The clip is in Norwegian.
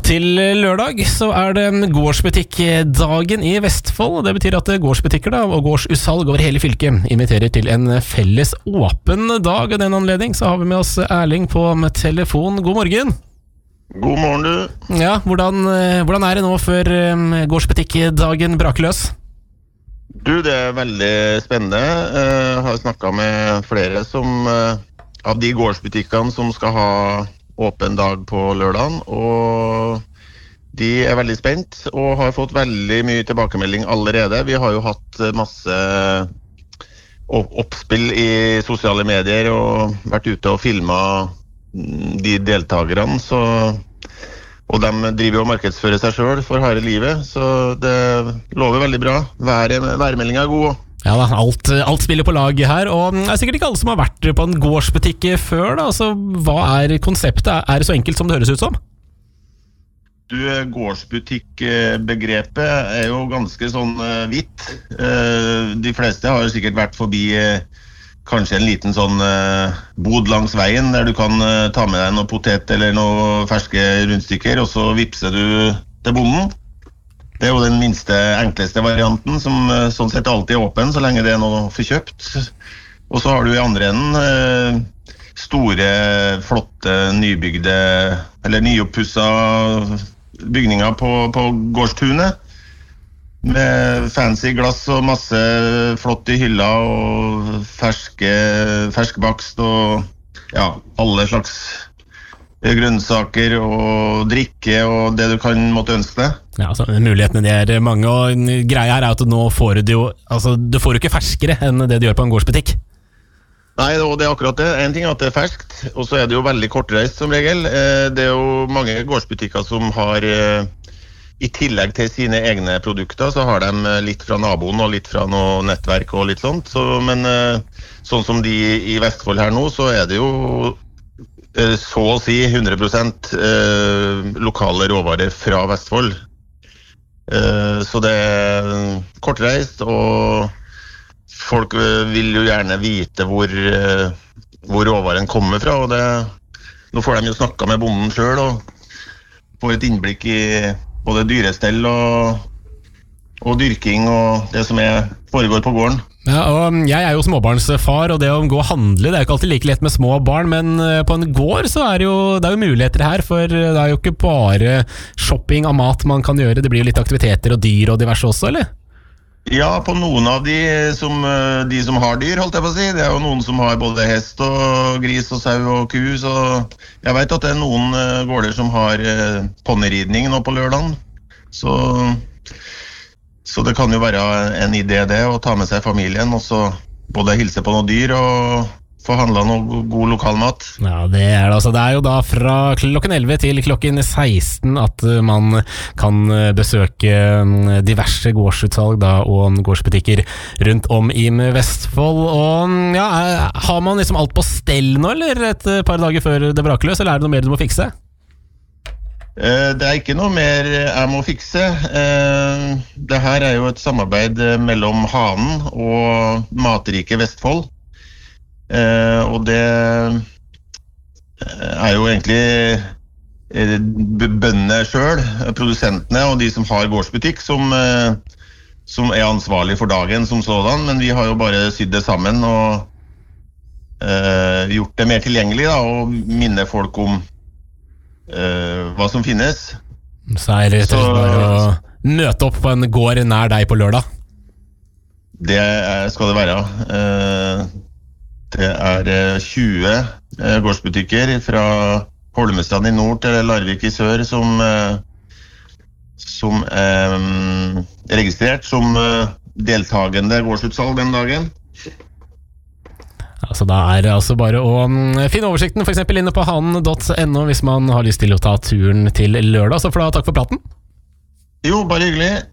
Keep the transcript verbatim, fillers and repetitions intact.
til lørdag så er det gårdsbutikkdagen i Vestfold. Det betyr at gårdsbutikker da, og gårdsutsalg over hele fylket inviterer til en felles åpen dag. Og den anledning så har vi med oss Erling på telefon. God morgen. God morgen du. Ja, hvordan, hvordan er det nå før gårdsbutikkdagen braker løs? Du, det er veldig spennende. Jeg har snakket med flere som, av de gårdsbutikkene som skal ha åpen dag på lørdagen, og de er veldig spent og har fått veldig mye tilbakemelding allerede. Vi har jo hatt masse oppspill i sosiale medier og vært ute og filmet de deltakerne, så, og de driver jo og markedsfører seg selv for harde livet, så det lover veldig bra. Vær, værmeldingen er god. Ja da, alt, alt spiller på lag her, og det er sikkert ikke alle som har vært på en gårdsbutikk før da, altså hva er konseptet? Er det så enkelt som det høres ut som? Du, gårdsbutikkbegrepet er jo ganske sånn vidt. De fleste har sikkert vært forbi kanskje en liten sånn bod langs veien, der du kan ta med deg noe potet eller noe ferske rundstykker, og så vipser du til bonden. Det er jo den minste, enkleste varianten, som sånn sett alltid er åpen, så lenge det er noe forkjøpt. Og så har du i andre enden store, flotte, nybygde, eller nyoppusset bygninger på, på gårdstunet, med fancy glass og masse flott i hylla, og ferske, ferskbakst, og ja, alle slags grønnsaker og drikke og det du kan måtte ønske deg. Ja, altså, mulighetene de er mange, og greia her er at nå får du jo, altså, du får jo ikke ferskere enn det du gjør på en gårdsbutikk. Nei, og det er akkurat det. En ting er at det er ferskt, og så er det jo veldig kortreist som regel. Det er jo mange gårdsbutikker som har, i tillegg til sine egne produkter, så har de litt fra naboen og litt fra noe nettverk og litt sånt. Så, men sånn som de i Vestfold her nå, så er det jo så å si hundre prosent lokale råvarer fra Vestfold. Så det er kortreist, og folk vil jo gjerne vite hvor, hvor råvaren kommer fra, og det, nå får de jo snakket med bonden selv og få et innblikk i både dyrestell og, og dyrking og det som er, foregår på gården. Ja, og jeg er jo småbarnsfar, og det å gå og handle, det er jo ikke alltid like lett med små barn, men på en gård så er det jo, det er jo muligheter her, for det er jo ikke bare shopping av mat man kan gjøre, det blir jo litt aktiviteter og dyr og diverse også, eller? Ja, på noen av de som, de som har dyr, holdt jeg på å si. Det er jo noen som har både hest og gris og sau og ku, så jeg vet at det er noen gårder som har ponnyridning nå på lørdagen, så... Så det kan jo være en idé det, å ta med seg familien, og så både hilse på noen dyr og få handlet noe god lokalmat. Ja, det er det altså. Det er jo da fra klokken elleve til klokken seksten at man kan besøke diverse gårdsutsalg da, og gårdsbutikker rundt om i Vestfold. Og ja, har man liksom alt på stell nå, eller et par dager før det braker løs, eller er det noe mer du må fikse? Det er ikke noe mer jeg må fikse. Det her er jo et samarbeid mellom Hanen og Matrike Vestfold. Og det er jo egentlig bøndene selv, produsentene og de som har gårdsbutikk, som, som er ansvarlig for dagen som sådan. Men vi har jo bare sydd det sammen og gjort det mer tilgjengelig da, og minne folk om Uh, hva som finnes. Så er det rett og slett bare å møte opp på en gård nær deg på lørdag? Det skal det være. Uh, det er tjue uh, gårdsbutikker fra Holmestrand i nord til Larvik i sør som, uh, som er um, registrert som uh, deltagende gårdsutsalg den dagen. Altså, da er det altså bare å finne oversikten for eksempel inne på hanen punktum no hvis man har lyst til å ta turen til lørdag. Så får du ha takk for praten. Jo, bare hyggelig.